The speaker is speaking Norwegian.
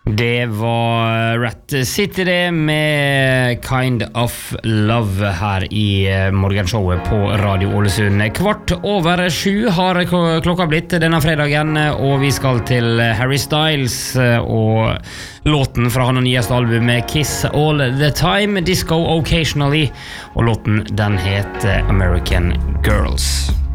Det var Rat City det med Kind of Love her i morgenshowet på Radio Ålesund. 7:15 har klokka blitt denne fredagen, og vi skal til Harry Styles og låten fra hans nyeste album Kiss All the Time, Disco Occasionally, og låten den heter American Girls.